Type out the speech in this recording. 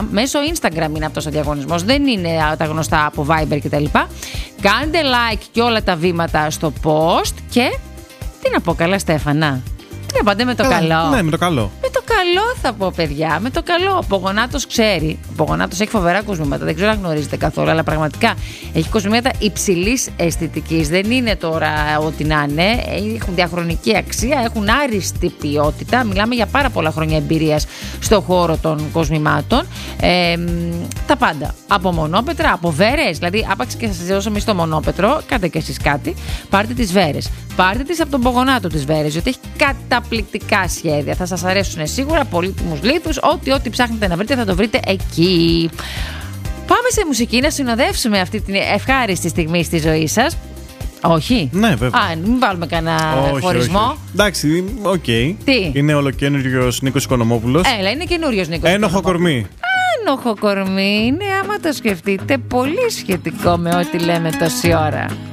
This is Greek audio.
μέσω Instagram είναι αυτός ο διαγωνισμός. Δεν είναι τα γνωστά από Viber κτλ. Κάντε like και όλα τα βήματα στο post και. Τι να πω, καλά, Στέφανα. Να πάτε με το καλό. Ναι, με το καλό. Με το καλό θα πω, παιδιά. Με το καλό. Ο Πογονάτος ξέρει. Ο Πογονάτος έχει φοβερά κοσμήματα. Δεν ξέρω αν γνωρίζετε καθόλου, αλλά πραγματικά έχει κοσμήματα υψηλής αισθητικής. Δεν είναι τώρα ό,τι να είναι. Έχουν διαχρονική αξία, έχουν άριστη ποιότητα. Μιλάμε για πάρα πολλά χρόνια εμπειρίας στον χώρο των κοσμημάτων. Τα πάντα. Από μονόπετρα, από βέρες. Δηλαδή, άπαξ και σας δώσω εμείς το μονόπετρο, κάντε και εσείς κάτι. Πάρτε τις βέρες. Πάρτε τις από τον Πογονάτο τις βέρες, γιατί έχει καταπληκτικά σχέδια. Θα σας αρέσουν σίγουρα, πολύτιμους λίθους. Ό,τι ψάχνετε να βρείτε θα το βρείτε εκεί. Πάμε σε μουσική να συνοδεύσουμε αυτή την ευχάριστη στιγμή στη ζωή σας. Όχι. Ναι, βέβαια. Μην βάλουμε κανένα χωρισμό. Όχι. Εντάξει, οκ. Τι? Είναι ολοκένουργιος Νίκος Οικονομόπουλος. Έλα, είναι καινούριος Νίκος. Ένοχο κορμί. Ένοχο κορμί είναι, άμα το σκεφτείτε, πολύ σχετικό με ό,τι λέμε τόση ώρα.